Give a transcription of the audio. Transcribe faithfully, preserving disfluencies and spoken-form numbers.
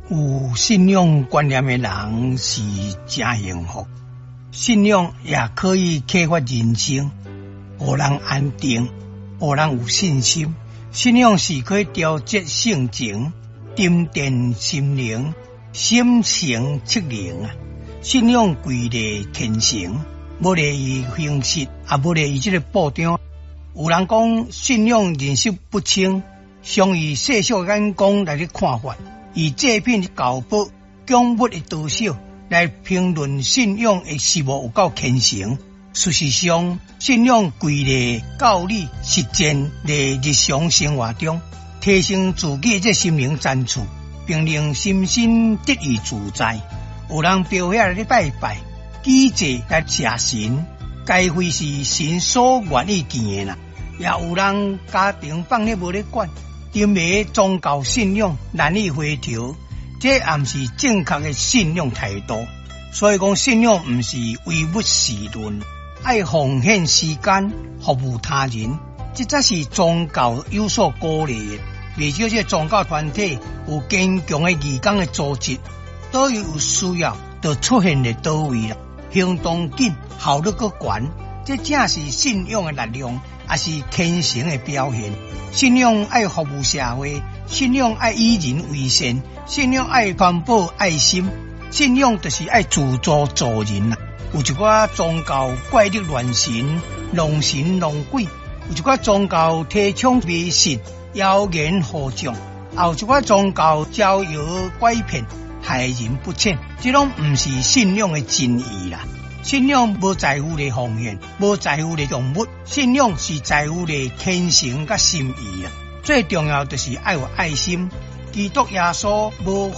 有信仰观念的人是真幸福，信仰也可以启发人生，让人安定，让人有信心。信仰是可以调节性情，沉淀心灵，心诚则灵啊！信仰贵在虔诚，无在于形式，也无在于这个布张。有人讲信仰认识不清，常以世俗眼光来去看法，以这片教宝、讲物的多少来评论信仰的是否有够虔诚。事实上，信仰贵在教理实践在日常生活中，提升自己这心灵深处，并令心身得以自在。有人标遐来去拜拜，祭祭来谢神，该非是神所愿意见的啦。也有人家庭放咧无咧管，因为宗教信仰难以回调，这也不是正确的信仰态度。所以讲，信仰不是唯物是论，爱奉献时间服务他人，这才是宗教有所鼓励的。未少这宗教团体有坚强的义工的组织，倒有需要就出现在倒位啦，行动紧，效率阁悬，这正是信仰的力量，也是虔诚的表现。信仰爱服务社会，信仰爱以人为善，信仰爱传播爱心，信仰就是爱自助助人啦。有一寡宗教怪力乱神、弄神弄鬼，有一寡宗教提倡迷信、妖言惑众，也有一寡宗教招摇拐骗、害人不浅，这拢不是信仰的真意啦。信仰无在乎的奉献，无在乎的用物，信仰是在乎的虔诚甲心意啦。最重要就是爱有爱心。基督耶稣无